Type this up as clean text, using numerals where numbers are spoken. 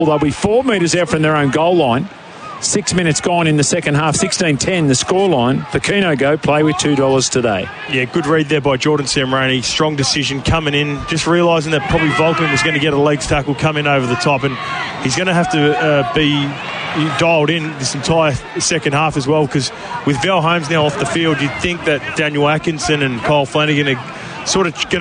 They'll be 4 metres out from their own goal line. 6 minutes gone in the second half. 16-10 the scoreline. For Keno Go, play with $2 today. Yeah, good read there by Jordan Samrani. Strong decision coming in, just realising that probably Vulcan was going to get a legs tackle, come in over the top, and he's going to have to be dialed in this entire second half as well, because with Val Holmes now off the field, you'd think that Daniel Atkinson and Kyle Flanagan are sort of going